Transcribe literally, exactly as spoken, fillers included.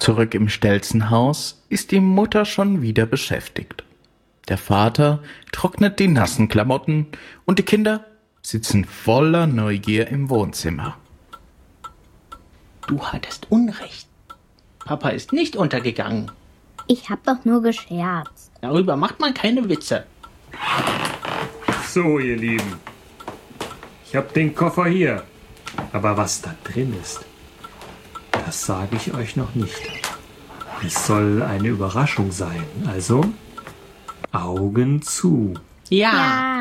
Zurück im Stelzenhaus ist die Mutter schon wieder beschäftigt. Der Vater trocknet die nassen Klamotten und die Kinder sitzen voller Neugier im Wohnzimmer. Du hattest Unrecht. Papa ist nicht untergegangen. Ich hab doch nur gescherzt. Darüber macht man keine Witze. So, ihr Lieben. Ich hab den Koffer hier. Aber was da drin ist, das sage ich euch noch nicht. Es soll eine Überraschung sein. Also, Augen zu. Ja.